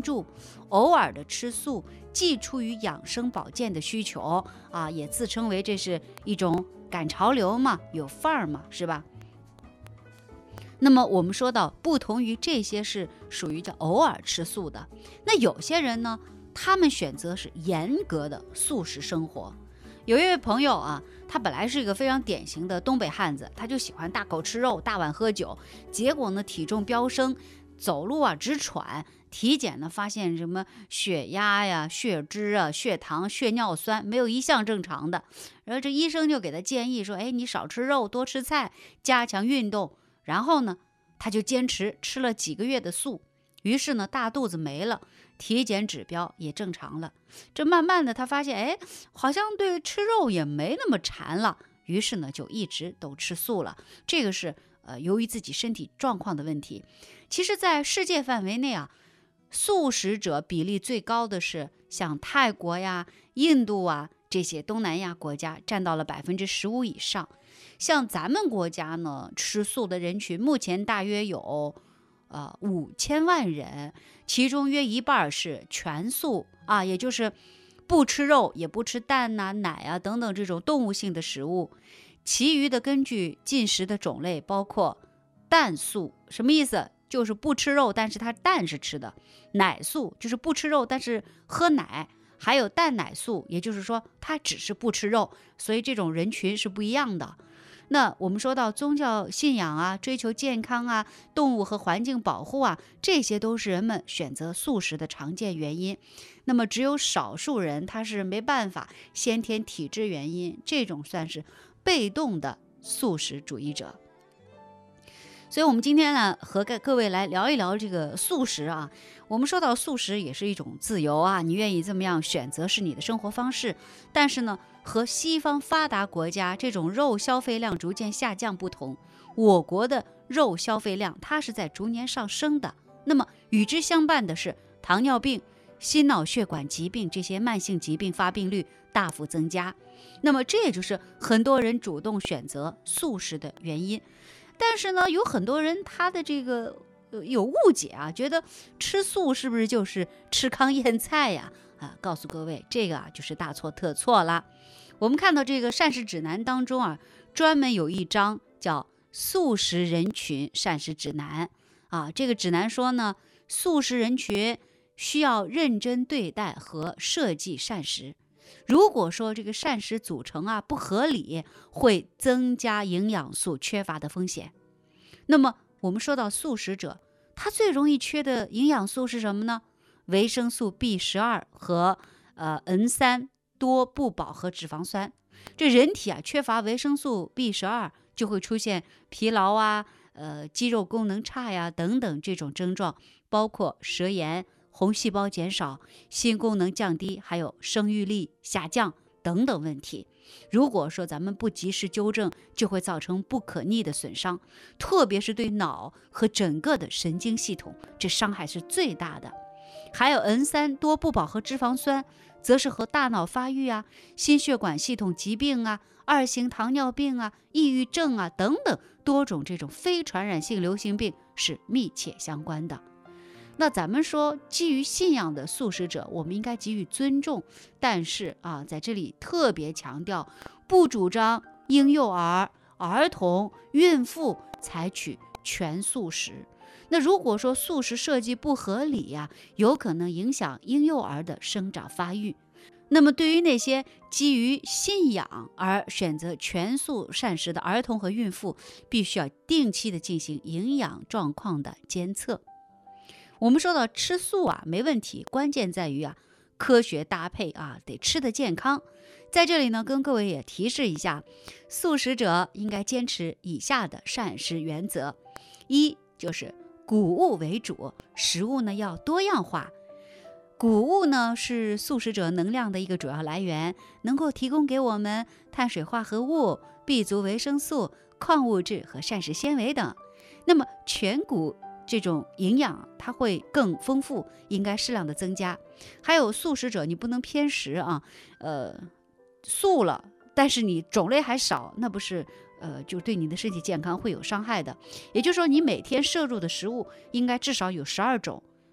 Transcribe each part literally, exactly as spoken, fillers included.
注，偶尔的吃素既出于养生保健的需求啊，也自称为这是一种赶潮流嘛，有范儿嘛，是吧？那么我们说到，不同于这些是属于叫偶尔吃素的，那有些人呢，他们选择是严格的素食生活。有一位朋友啊，他本来是一个非常典型的东北汉子，他就喜欢大口吃肉，大碗喝酒，结果呢体重飙升，走路啊直喘，体检呢发现什么血压呀、血脂啊、血糖、血尿酸没有一项正常的，然后这医生就给他建议说，哎，你少吃肉，多吃菜，加强运动。然后呢，他就坚持吃了几个月的素，于是呢大肚子没了，体检指标也正常了。这慢慢的他发现，哎，好像对吃肉也没那么馋了，于是呢就一直都吃素了。这个是呃由于自己身体状况的问题。其实在世界范围内啊，素食者比例最高的是像泰国呀、印度啊这些东南亚国家，占到了百分之十五以上。像咱们国家呢，吃素的人群目前大约有呃五千万人，其中约一半是全素啊，也就是不吃肉，也不吃蛋呐、奶啊等等这种动物性的食物。其余的根据进食的种类，包括蛋素，什么意思？就是不吃肉，但是它蛋是吃的；奶素就是不吃肉，但是喝奶；还有蛋奶素，也就是说它只是不吃肉，所以这种人群是不一样的。那我们说到宗教信仰啊，追求健康啊，动物和环境保护啊，这些都是人们选择素食的常见原因。那么只有少数人他是没办法，先天体质原因，这种算是被动的素食主义者。所以我们今天呢，和各位来聊一聊这个素食啊。我们说到素食也是一种自由啊，你愿意这么样选择是你的生活方式。但是呢，和西方发达国家这种肉消费量逐渐下降不同，我国的肉消费量它是在逐年上升的。那么与之相伴的是糖尿病、心脑血管疾病这些慢性疾病发病率大幅增加。那么这也就是很多人主动选择素食的原因。但是呢，有很多人他的这个、呃、有误解啊，觉得吃素是不是就是吃糠咽菜呀？啊，告诉各位，这个啊就是大错特错了。我们看到这个膳食指南当中啊，专门有一章叫素食人群膳食指南啊。这个指南说呢，素食人群需要认真对待和设计膳食。如果说这个膳食组成啊不合理，会增加营养素缺乏的风险。那么我们说到素食者，他最容易缺的营养素是什么呢？维生素 B 十二 和呃 N 三 多不饱和脂肪酸。这人体啊缺乏维生素 B 十二，就会出现疲劳啊、呃肌肉功能差呀等等这种症状，包括舌炎、红细胞减少、心功能降低，还有生育力下降等等问题。如果说咱们不及时纠正，就会造成不可逆的损伤，特别是对脑和整个的神经系统，这伤害是最大的。还有 N 三 多不饱和脂肪酸，则是和大脑发育啊、心血管系统疾病啊、二型糖尿病啊、抑郁症啊等等多种这种非传染性流行病是密切相关的。那咱们说，基于信仰的素食者，我们应该给予尊重，但是啊，在这里特别强调，不主张婴幼儿、儿童、孕妇采取全素食。那如果说素食设计不合理呀、啊，有可能影响婴幼儿的生长发育。那么对于那些基于信仰而选择全素膳食的儿童和孕妇，必须要定期的进行营养状况的监测。我们说到吃素啊，没问题，关键在于啊，科学搭配啊，得吃得健康。在这里呢，跟各位也提示一下，素食者应该坚持以下的膳食原则：一就是谷物为主，食物呢要多样化。谷物呢是素食者能量的一个主要来源，能够提供给我们碳水化合物、B 族维生素、矿物质和膳食纤维等。那么全谷这种营养它会更丰富，应该适量的增加。还有素食者你不能偏食啊，呃，素了，但是你种类还少，那不是呃就对你的身体健康会有伤害的。也就是说，你每天摄入的食物应该至少有十二种，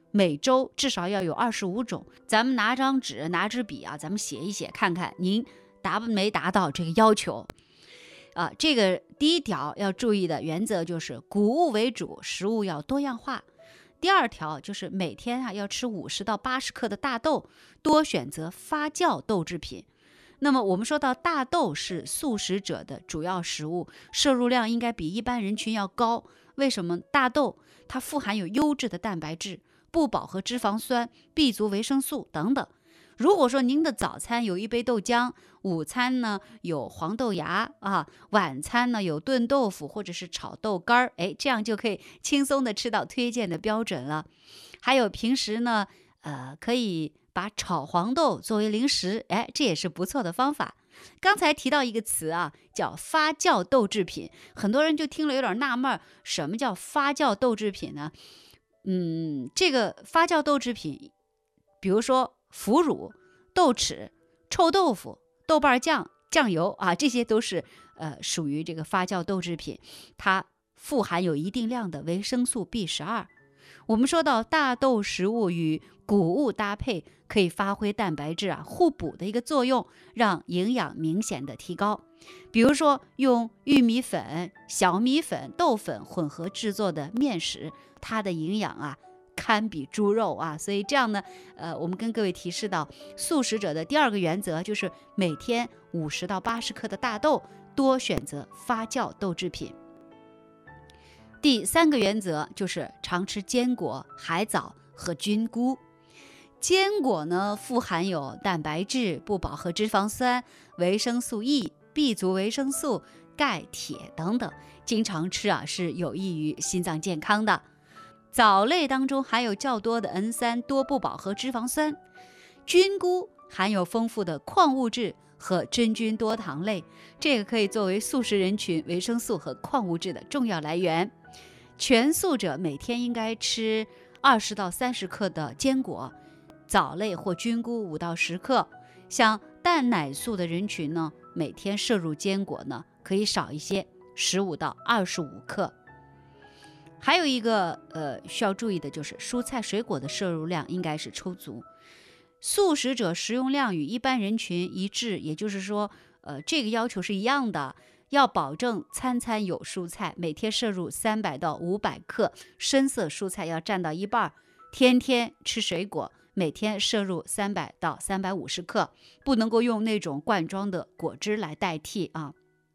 每周至少要有二十五种。咱们拿张纸拿支笔啊，咱们写一写，看看您达没达到这个要求啊。这个第一条要注意的原则就是谷物为主，食物要多样化。第二条就是每天啊要吃五十到八十克的大豆，多选择发酵豆制品。那么我们说到大豆是素食者的主要食物，摄入量应该比一般人群要高。为什么？大豆它富含有优质的蛋白质、不饱和脂肪酸、B 族维生素等等。如果说您的早餐有一杯豆浆，午餐呢有黄豆芽啊，晚餐呢有炖豆腐或者是炒豆干儿，哎，这样就可以轻松的吃到推荐的标准了。还有平时呢，呃，可以把炒黄豆作为零食，哎，这也是不错的方法。刚才提到一个词啊，叫发酵豆制品，很多人就听了有点纳闷，什么叫发酵豆制品呢？嗯，这个发酵豆制品，比如说腐乳、豆豉、臭豆腐、豆瓣酱、酱油啊，这些都是呃属于这个发酵豆制品，它富含有一定量的维生素 B 十二。我们说到大豆食物与谷物搭配，可以发挥蛋白质啊互补的一个作用，让营养明显的提高。比如说用玉米粉、小米粉、豆粉混合制作的面食，它的营养啊堪比猪肉啊，所以这样呢，呃，我们跟各位提示到，素食者的第二个原则就是每天五十到八十克的大豆，多选择发酵豆制品。第三个原则就是常吃坚果、海藻和菌菇。坚果呢，富含有蛋白质、不饱和脂肪酸、维生素 E、B 族维生素、钙、铁等等，经常吃啊是有益于心脏健康的。藻类当中含有较多的 N 三 多不饱和脂肪酸，菌菇含有丰富的矿物质和真菌多糖类，这个可以作为素食人群维生素和矿物质的重要来源。全素者每天应该吃二十到三十克的坚果，藻类或菌菇五到十克。像蛋奶素的人群呢，每天摄入坚果呢可以少一些，十五到二十五克。还有一个呃需要注意的就是蔬菜水果的摄入量应该是充足。素食者食用量与一般人群一致，也就是说，呃，这个要求是一样的，要保证餐餐有蔬菜，每天摄入三百到五百克，深色蔬菜要占到一半，天天吃水果，每天摄入三百到三百五十克，不能够用那种罐装的果汁来代替啊。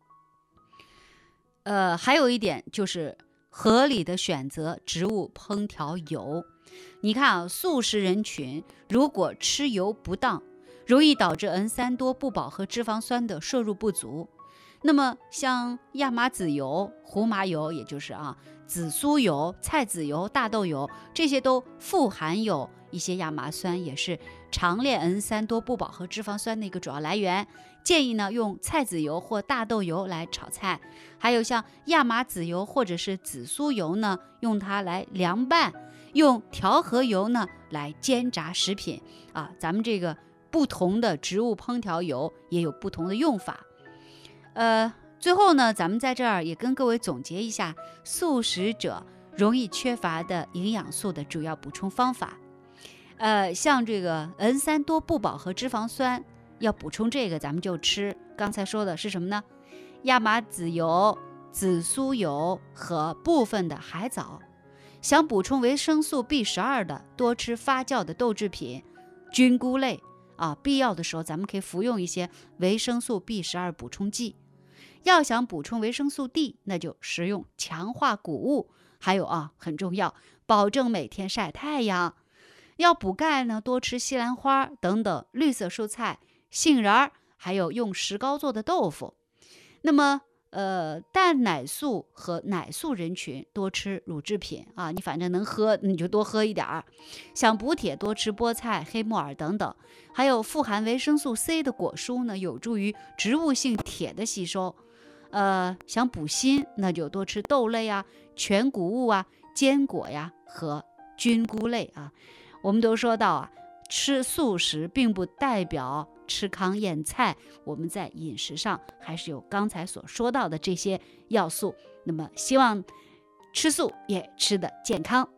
呃，还有一点就是合理的选择植物烹调油。你看啊，素食人群如果吃油不当，容易导致 N 三 多不饱和脂肪酸的摄入不足。那么像亚麻籽油、胡麻油，也就是啊紫苏油、菜籽油、大豆油，这些都富含有一些亚麻酸，也是长链 N 三 多不饱和脂肪酸的一个主要来源。建议呢用菜籽油或大豆油来炒菜，还有像亚麻籽油或者是紫苏油呢，用它来凉拌，用调和油呢来煎炸食品啊。咱们这个不同的植物烹调油也有不同的用法。呃，最后呢，咱们在这儿也跟各位总结一下素食者容易缺乏的营养素的主要补充方法。呃，像这个 N 三 多不饱和脂肪酸，要补充这个咱们就吃刚才说的是什么呢？亚麻籽油、紫苏油和部分的海藻。想补充维生素 B 十二 的，多吃发酵的豆制品、菌菇类啊，必要的时候咱们可以服用一些维生素 B 十二 补充剂。要想补充维生素 D， 那就食用强化谷物，还有啊很重要，保证每天晒太阳。要补钙呢，多吃西兰花等等绿色蔬菜、杏仁，还有用石膏做的豆腐。那么呃，蛋奶素和奶素人群多吃乳制品啊，你反正能喝你就多喝一点儿。想补铁，多吃菠菜、黑木耳等等。还有富含维生素 C 的果蔬呢，有助于植物性铁的吸收。呃，想补锌，那就多吃豆类啊、全谷物啊、坚果呀和菌菇类啊。我们都说到啊，吃素食并不代表吃糠咽菜，我们在饮食上还是有刚才所说到的这些要素。那么希望吃素也吃得健康。